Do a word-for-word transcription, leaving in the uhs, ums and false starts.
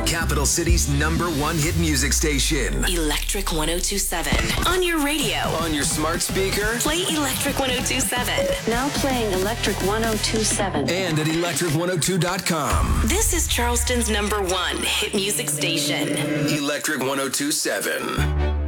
Capital City's number one hit music station. Electric one oh two seven. On your radio. On your smart speaker. Play Electric one oh two seven. Now playing Electric one oh two seven. And at electric one oh two dot com. This is Charleston's number one hit music station. Electric one oh two seven.